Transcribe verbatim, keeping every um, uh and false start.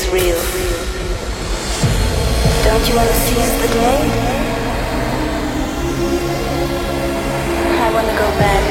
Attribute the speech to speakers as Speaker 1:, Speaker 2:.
Speaker 1: is real. Don't you want to seize the day?